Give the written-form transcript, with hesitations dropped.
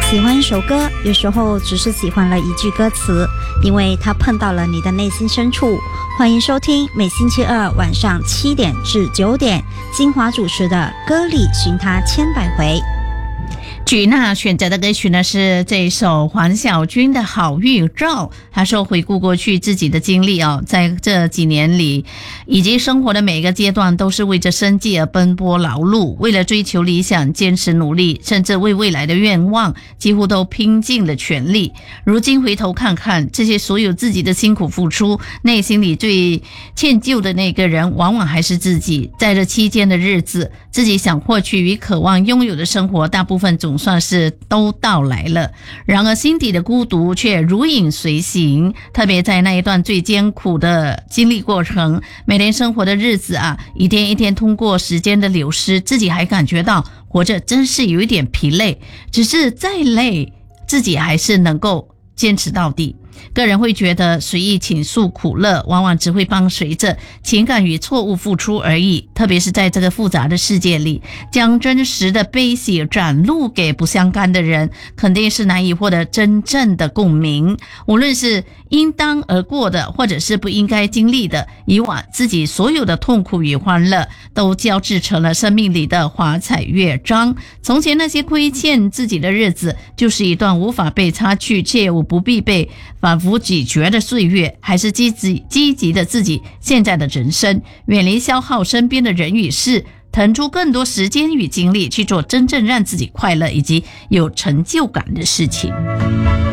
喜欢一首歌，有时候只是喜欢了一句歌词，因为它碰到了你的内心深处。欢迎收听每星期二晚上7点至9点，金华主持的《歌里寻他千百回》。 举娜选择的歌曲呢是这一首黄小军的好预兆。他说回顾过去自己的经历在这几年里以及生活的每一个阶段，都是为着生计而奔波劳碌，为了追求理想坚持努力，甚至为未来的愿望几乎都拼尽了全力。如今回头看看这些所有自己的辛苦付出，内心里最歉疚的那个人往往还是自己。在这期间的日子，自己想获取与渴望拥有的生活大部分总算是都到来了，然而心底的孤独却如影随形。特别在那一段最艰苦的经历过程，每天生活的日子一天一天通过时间的流失，自己还感觉到活着真是有一点疲累，只是再累自己还是能够坚持到底。个人会觉得随意倾诉苦乐往往只会伴随着情感与错误付出而已，特别是在这个复杂的世界里，将真实的悲喜展露给不相干的人，肯定是难以获得真正的共鸣。无论是应当而过的，或者是不应该经历的，以往自己所有的痛苦与欢乐都交织成了生命里的华彩乐章。从前那些亏欠自己的日子，就是一段无法被擦去却又不必被反复咀嚼的岁月，还是积极的自己现在的人生，远离消耗身边的人与事，腾出更多时间与精力去做真正让自己快乐以及有成就感的事情。